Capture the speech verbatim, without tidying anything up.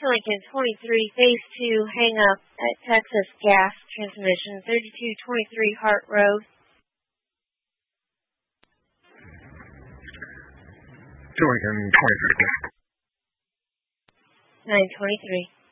Lincoln twenty-three, Phase two, hang up at Texas Gas Transmission, thirty-two twenty-three Hart Road. Two Lincoln twenty-three. nine twenty-three.